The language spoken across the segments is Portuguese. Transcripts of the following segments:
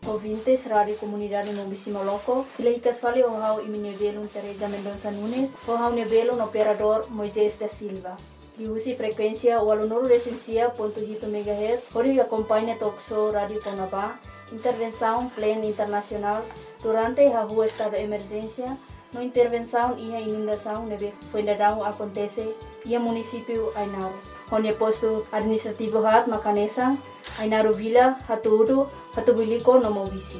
Ouvintes, Rádio Comunidade Mobisimo Loco, Filhicas fale o hau iminevelo Teresa Mendonça Nunes, o hau nevelo no operador Moisés da Silva. E usi frequência o aluno recensia .8 MHz, onde acompanha Toxo Rádio Conabá, intervenção plena internacional durante a rua estado de emergência, no intervenção e a inundação neve fuendadão acontece e a município Ainaro. Onde posto administrativo hat Macanesa, Ainaro Vila, Hatuudu, Hatubuliko no Mobisi.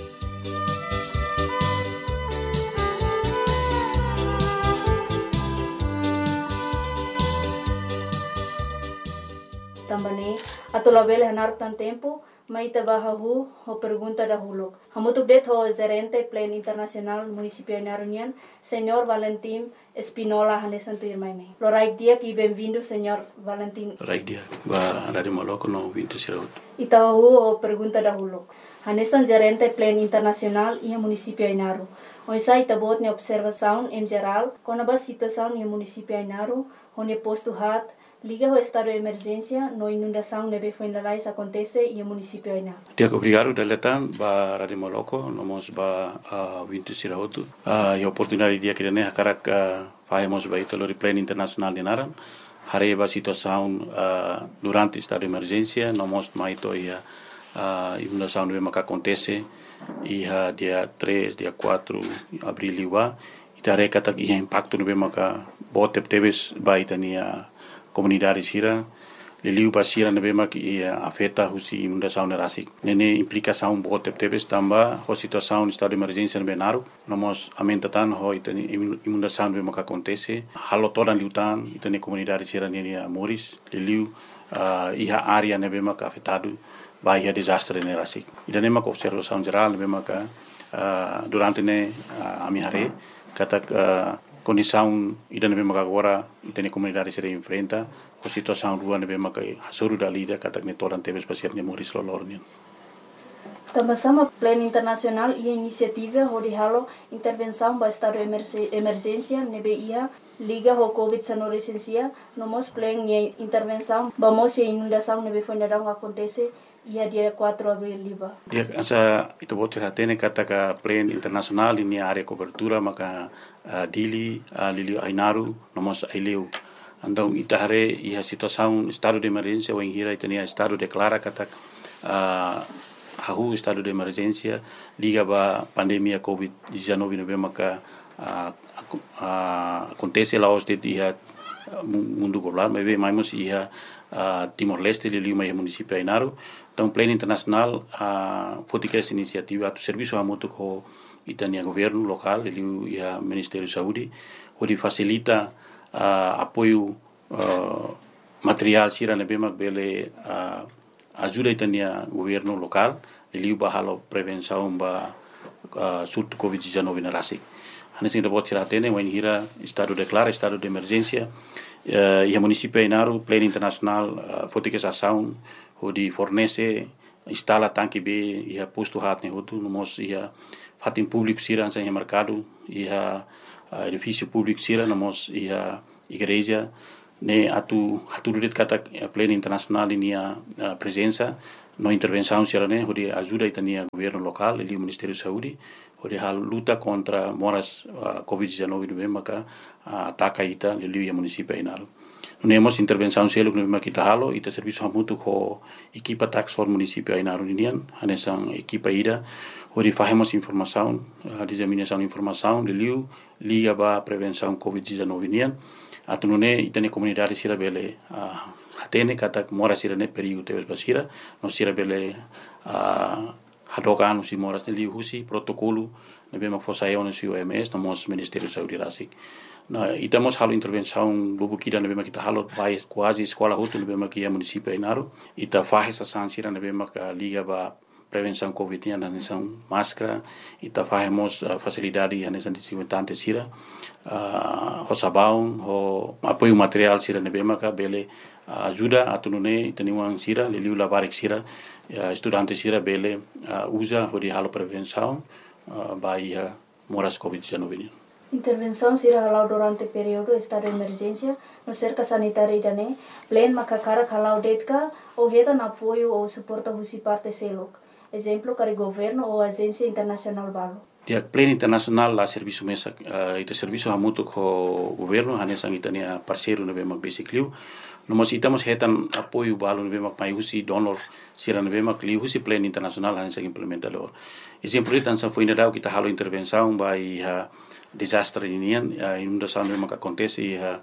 Também, atolabel hanar tan tempo, maita bahahu ho pergunta dahulu. Hamutuk det ho gerente plan internacional municipio Ainarunian, Senhor Valentim Espinola Hanesantu Irmaime. Loraik dia e bem-vindo, Senhor Valentim. Loraik dia, ba Rádio Moloco no 26. Itahu ho pergunta dahulu. Hanesan gerente plan internacional e municipio Ainaru. Oisa itabot ne observação em geral, com a situação no municipio Ainaru, onde posto hat liga o estado de emergência, no inundação neve fuendalais acontece e o município Ainaru. Dia obrigado deletan ba Rádio Moloco, nomos ba 26. E oportunidade dia que ne hakarak fazemos ba italo plan internacional de Naran. Hare ba situação durante estado de emergência, nomos maito ia inundação neve maka acontece e dia 3, dia 4 abril liwa. Itare katak ia impacto neve maka botep teves ba itania comunidade sira leliu basira na bema que afeta husi inundação na rasik nene implicação bote teves tamba ho situação estado de emergência na benaru nomos amentatan ho itani inundação bema que acontece halo toda liutan itani comunidade sira nene moris leliu iha área na bema que afetado vai desastre na rasik idane mak observação geral na bema que durante ne amihare katak condição ida nebe maka agora itene comunidade se enfrenta a situação rua nebe maka hasuru da lida katak ne toran tebes pasir ne moris lolornian. Também plano internacional e iniciativa onde halo intervenção para estado de emergência nebe ia liga ho COVID-19 licencia nomos plan e intervenção vamos e inundação nebe fuendadão acontece ia dia 4 abril liba. Dia asa itu bote hatene kataka plan internacional ini area cobertura maka Dili Lili Ainaru nomos aileu andong itahare ia situação estado de emergência ou hira itania estado declara katak hahu estado de emergência liga ba pandemia COVID-19 nebe maka acontece lá os de dia mundo global mas bem mais ia Timor-Leste liliu mai município Ainaru então plano internacional fotica essa iniciativa do serviço amutu ko itania governo local liliu ia Ministério Saúde onde facilita apoio material sira na bema bele ajuda itania governo local liliu bahalo prevenção ba surto COVID-19 na rasik hanesin da bot siratene wen hira estado declara estado de emergência e a município Ainaru plano internacional fotica essa ação onde fornece instala tanque B e a posto hat ne hotu nomos ia fatin público sira sem mercado e a edifício público sira nomos ia igreja ne atu ret kata plano internacional inia presença no intervenção sira ne onde ajuda itania governo local e o Ministério da Saúde onde a luta contra moras COVID-19 no maka ataca ita liliu município Ainaru. Nemos intervenção selo no maka kita halo ita serviço hamutu ko equipa tax for município Ainaru ninian hanesan equipa ida onde fazemos informação disseminação informação liliu liga ba prevenção COVID-19 ninian atunune itane comunidade sira bele hatene kata mora sira ne perigo teves basira no sira bele hadokan si moras ne liu husi protocolo ne bema fosaio no si OMS nomos Ministério da Saúde rasik na itamos halo intervenção lubu kida ne bema kita halo vai quase escola hutu ne bema kia município Ainaru ita faz essa sansira ne bema ka liga ba prevenção COVID na nessão máscara ita fazemos facilidade na nessão desinfetante sira ho sabão ho apoio material sira ne bema ka bele ajuda atunune itaniwang sira liliu labarik sira estudante sira bele usa ho di halo prevenção vai moras COVID-19. Intervenção será halau durante período estado de emergência no cerca sanitária idane, plen makakara halau detka ou reda na apoio ou suporta husi parte selok. exemplo kari governo ou agência internacional balo. Dia pleno internasional la serviço mesa ita serviço hamutu ko governo hanesang itania parceiro nebe mak basically no mos itamos hetan apoio balo nebe mak mai husi donor sira nebe mak li husi pleno internasional hanesang implementador exemplo itan sa foi nadau kita halo intervenção by desastre inian inundação nebe mak acontece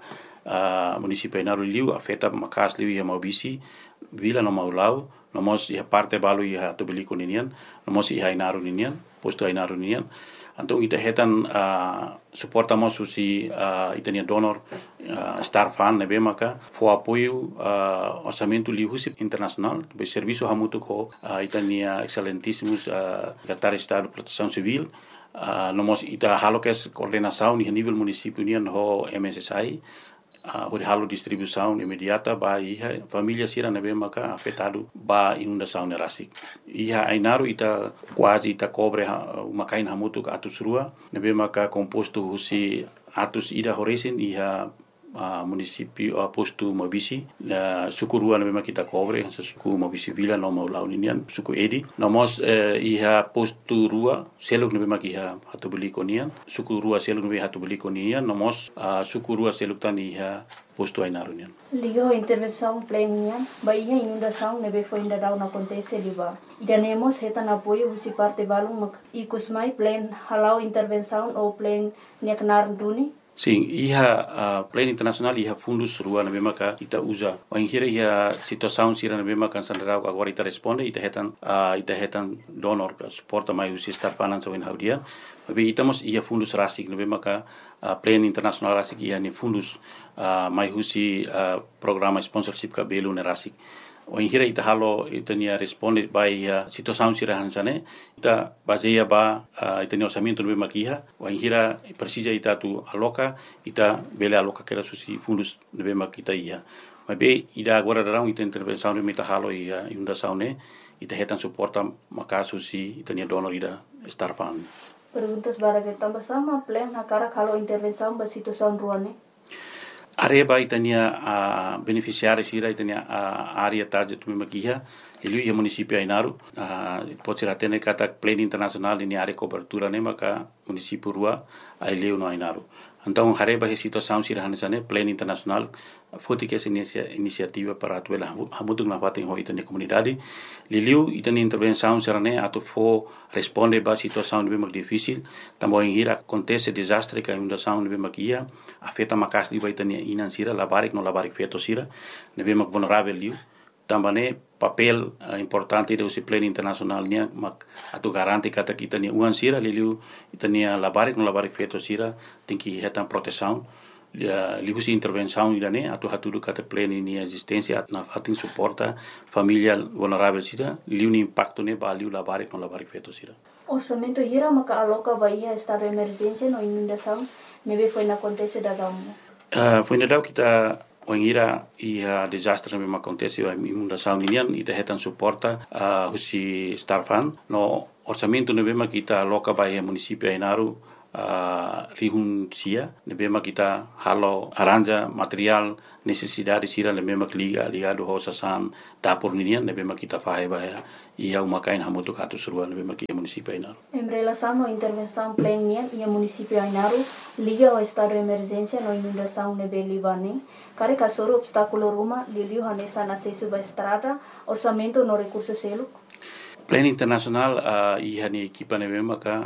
município Inaru liu afeta makas liu ia maubisi vila no maulau no mos ia parte balo ia tobeliko ninian no mos ia Inaru ninian posto Inaru ninian então ita hetan suportamos usi itania donor star fan nebe maka fo apoio orçamento liu husi internacional be serviço hamutu ko itania excelentíssimos secretário de estado de proteção civil nomos ita halo kes coordenação ni nível município nian ho MSSI Hori halo distribuição imediata ba iha família sira nebe maka afetado ba inundação nerasik. Iha Ainaru ita quase ita cobre makain hamutu atus rua nebe maka composto husi atus ida horesin iha município posto Mabisi suku rua nebe maka kita cobre suku Mabisi vila no mau ninian suku edi nomos iha posto rua seluk nebe maka iha hatu beli konian suku rua seluk nebe hatu beli konian nomos suku rua seluk tan iha posto Ainaru nian. Liga intervenção plenian ba iha inundação nebe foi ainda dau na acontece liba. Idanemos hetan apoio husi parte balung mak ikusmai plan halau intervenção ou plan niaknar duni. Sim, iha pleno internacional iha fundus rua na mesma ka ita usa. O inhira iha situação sira na mesma kan sandrau agora ita responde ita hetan donor ka suporta mai usi star finance o in haudia. Tapi itamos iha fundus rasik na mesma ka pleno internacional rasik iha ni fundus mai usi programa sponsorship ka belu na rasik. O inhira ita halo ita nia responde by situação sira hansane ita baseia ba ita ni orçamento no makiha o inhira precisa ita tu aloca ita bele aloca que era susi fundos no makita ia mas be ida agora darão ita intervenção no mita halo ia inundação ne ita hetan suporta maka susi ita ni donor ida star fund. Perguntas bara que tambah sama plan na cara kalau intervenção ba situação ruane. Areba itania beneficiários sira itania área target makiha ilu ia município Ainaru pode ser até kata pleno internacional ini área cobertura ne maka município rua aileu no Ainaru então areba he situação sira hanesane pleno internacional foti que essa iniciativa para atuela hamutung na fatin ho itania comunidade liliu itania intervenção sira ne atu fo responde ba situação bem difícil também hira acontece desastre que inundação bem makia afeta makas di itania inan sira labarik no labarik feto sira nebe mak vulnerável liu também papel importante do pleno internacional nia mak atu garante kata kita ni uan sira liliu itania labarik no labarik feto sira tem que hetan proteção liu si intervenção idane atu hatudu kata pleno ni existência na fatin suporta família vulnerável sira liu ni impacto ne baliu labarik no labarik feto sira. Orçamento hira maka aloca bahia estado de emergência no inundação nebe foi na acontece da gauna. Foi na kita o ingira ia desastre mesmo acontece a inundação ninian ita hetan suporta husi star fund no orçamento nebe kita aloca bahia município Ainaru rihun sia nebe kita halo aranja material necessidade sira nebe ligado ho sasan dapur ninian nebe kita fahe bahia ia umakain hamutu katu surua nebe kita município Ainaru. Em relação à intervenção plena e município Ainaru liga ao estado de emergência no inundação nebe Libane kare kasoro obstáculo ruma liliu hanesa na sesu ba estrada orçamento no recurso selo. Pleno internacional iha ni equipa nebe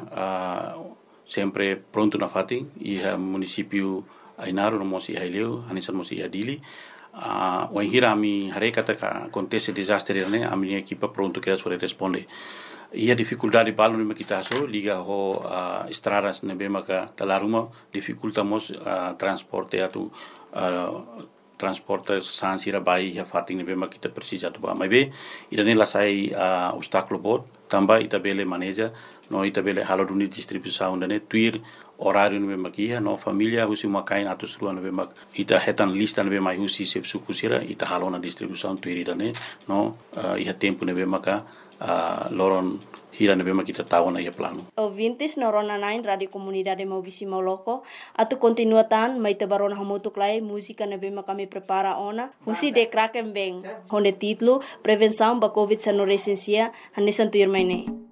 sempre pronto na fatin iha município Ainaru no mosi haileu hanesa mosi adili o inhira ami harekata ka acontece desastre ne ami equipa pronto que sobre responde ia dificuldade balo nebe kita so liga ho estradas nebe maka talaruma dificultamos transporte atu transporte sansira bai ya fatin nebe maka kita precisa tu ba mai be idane la sai obstáculo bot tamba ita bele maneja no ita bele halo duni distribuição dane tuir horário nebe makia no família husi makain atus rua nebe mak ita hetan lista nebe mai husi sep suku sira ita halo na distribuição tuir dane no iha tempo nebe maka loron hira na bema kita tahu na ia plano. Ouvintes na Rona 9 Radio Comunidade Maubisi Moloko, atu continuatan mai tabarona hamutuk lai música na bema kami prepara ona, musi de kraken beng, honde titlo Prevenção ba Covid-19 hanesan tuir maine.